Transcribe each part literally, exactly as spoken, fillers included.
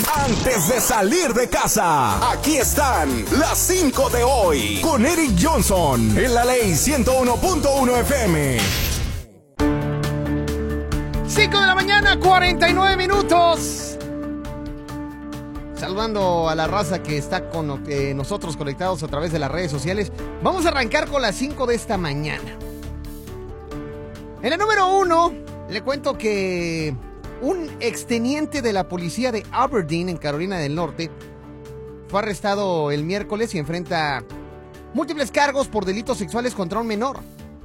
Antes de salir de casa, aquí están las cinco de hoy con Eric Johnson en la Ley ciento uno punto uno F M. cinco de la mañana, cuarenta y nueve minutos. Saludando a la raza que está con eh, nosotros conectados a través de las redes sociales. Vamos a arrancar con las cinco de esta mañana. En el número uno, le cuento que un exteniente de la policía de Aberdeen, en Carolina del Norte, fue arrestado el miércoles y enfrenta múltiples cargos por delitos sexuales contra un menor.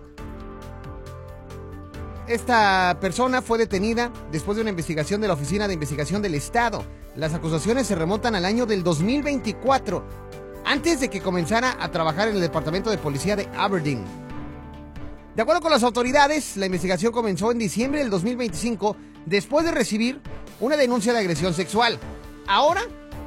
Esta persona fue detenida después de una investigación de la Oficina de Investigación del Estado. Las acusaciones se remontan al año del dos mil veinticuatro, antes de que comenzara a trabajar en el Departamento de Policía de Aberdeen. De acuerdo con las autoridades, la investigación comenzó en diciembre del dos mil veinticinco, después de recibir una denuncia de agresión sexual. Ahora,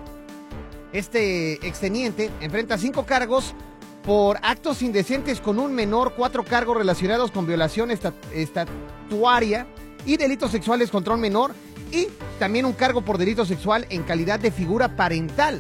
este exteniente enfrenta cinco cargos por actos indecentes con un menor, cuatro cargos relacionados con violación estat- estatuaria y delitos sexuales contra un menor, y también un cargo por delito sexual en calidad de figura parental.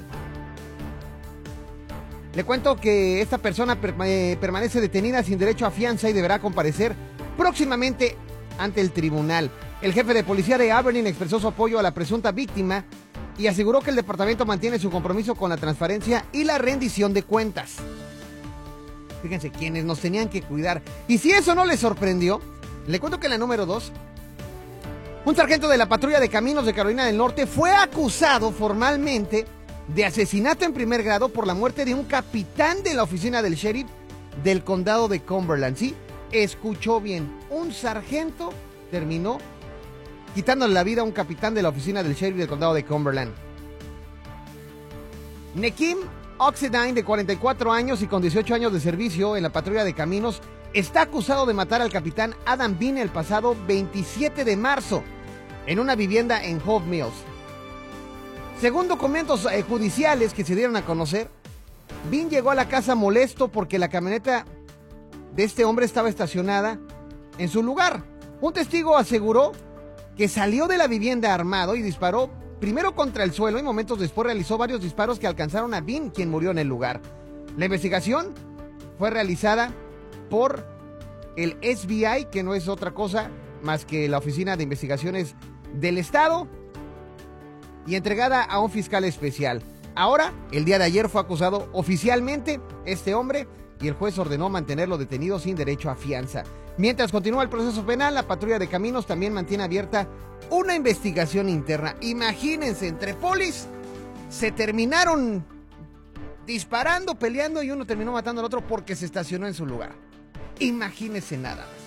Le cuento que esta persona per- eh, permanece detenida sin derecho a fianza y deberá comparecer próximamente ante el tribunal. El jefe de policía de Aberdeen expresó su apoyo a la presunta víctima y aseguró que el departamento mantiene su compromiso con la transparencia y la rendición de cuentas. Fíjense, quienes nos tenían que cuidar. Y si eso no les sorprendió, le cuento que en la número dos, un sargento de la patrulla de caminos de Carolina del Norte fue acusado formalmente de asesinato en primer grado por la muerte de un capitán de la oficina del sheriff del condado de Cumberland. Sí, escuchó bien, un sargento terminó quitándole la vida a un capitán de la oficina del sheriff del condado de Cumberland. Nekim Oxidine, de cuarenta y cuatro años y con dieciocho años de servicio en la patrulla de caminos, está acusado de matar al capitán Adam Bean el pasado veintisiete de marzo en una vivienda en Hope Mills. Según documentos eh, judiciales que se dieron a conocer, Bean llegó a la casa molesto porque la camioneta de este hombre estaba estacionada en su lugar. Un testigo aseguró que salió de la vivienda armado y disparó primero contra el suelo y momentos después realizó varios disparos que alcanzaron a Bean, quien murió en el lugar. La investigación fue realizada por el S B I, que no es otra cosa más que la Oficina de Investigaciones del Estado, y entregada a un fiscal especial. Ahora, el día de ayer fue acusado oficialmente este hombre y el juez ordenó mantenerlo detenido sin derecho a fianza. Mientras continúa el proceso penal, la patrulla de caminos también mantiene abierta una investigación interna. Imagínense, entre polis se terminaron disparando, peleando y uno terminó matando al otro porque se estacionó en su lugar. Imagínense nada más.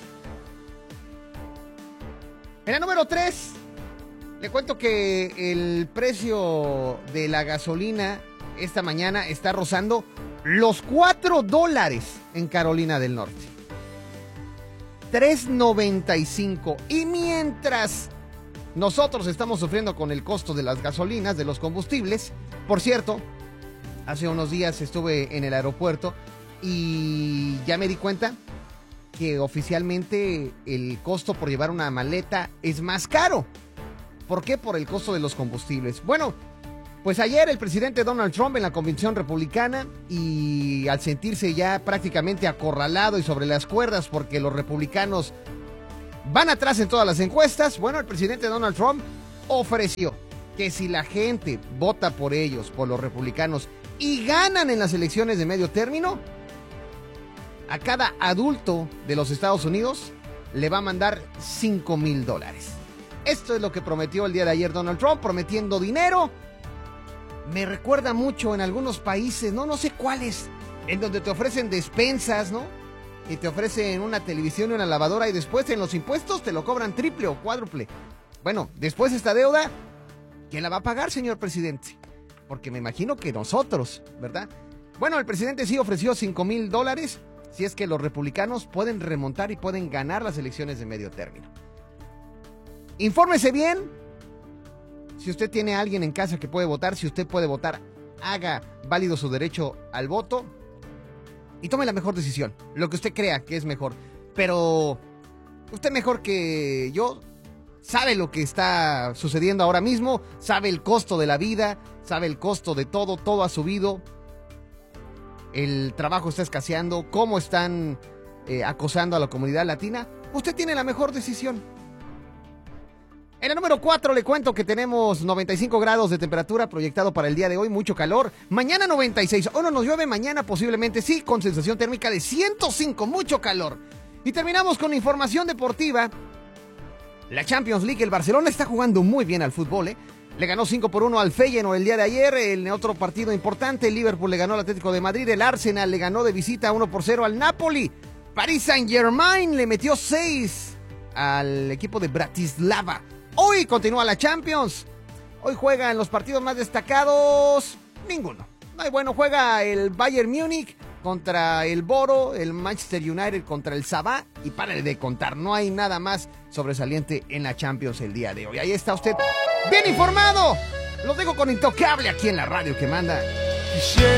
En la número tres, le cuento que el precio de la gasolina esta mañana está rozando los cuatro dólares en Carolina del Norte. tres noventa y cinco. Y mientras nosotros estamos sufriendo con el costo de las gasolinas, de los combustibles, por cierto, hace unos días estuve en el aeropuerto y ya me di cuenta que oficialmente el costo por llevar una maleta es más caro. ¿Por qué? Por el costo de los combustibles. Bueno, pues ayer el presidente Donald Trump en la convención republicana, y al sentirse ya prácticamente acorralado y sobre las cuerdas porque los republicanos van atrás en todas las encuestas, bueno, el presidente Donald Trump ofreció que si la gente vota por ellos, por los republicanos, y ganan en las elecciones de medio término, a cada adulto de los Estados Unidos le va a mandar cinco mil dólares. Esto es lo que prometió el día de ayer Donald Trump, prometiendo dinero. Me recuerda mucho en algunos países, no, no sé cuáles, en donde te ofrecen despensas, ¿no? Y te ofrecen una televisión y una lavadora y después en los impuestos te lo cobran triple o cuádruple. Bueno, después esta deuda, ¿quién la va a pagar, señor presidente? Porque me imagino que nosotros, ¿verdad? Bueno, el presidente sí ofreció cinco mil dólares si es que los republicanos pueden remontar y pueden ganar las elecciones de medio término. Infórmese bien. Si usted tiene a alguien en casa que puede votar, si usted puede votar, haga válido su derecho al voto y tome la mejor decisión, lo que usted crea que es mejor. Pero usted mejor que yo sabe lo que está sucediendo ahora mismo, sabe el costo de la vida, sabe el costo de todo, todo ha subido, el trabajo está escaseando, cómo están eh, acosando a la comunidad latina. Usted tiene la mejor decisión. En el número cuatro le cuento que tenemos noventa y cinco grados de temperatura proyectado para el día de hoy, mucho calor. Mañana noventa y seis, o no nos llueve mañana posiblemente, sí, con sensación térmica de ciento cinco, mucho calor. Y terminamos con información deportiva. La Champions League, el Barcelona está jugando muy bien al fútbol, ¿eh? Le ganó cinco por uno al Feyenoord el día de ayer, en otro partido importante. El Liverpool le ganó al Atlético de Madrid, el Arsenal le ganó de visita uno por cero al Napoli. Paris Saint-Germain le metió seis al equipo de Bratislava. Hoy continúa la Champions. Hoy juegan los partidos más destacados. Ninguno. No hay bueno. Juega el Bayern Múnich contra el Boro, el Manchester United contra el Sabah. Y párale de contar. No hay nada más sobresaliente en la Champions el día de hoy. Ahí está usted bien informado. Los dejo con Intocable aquí en la radio que manda.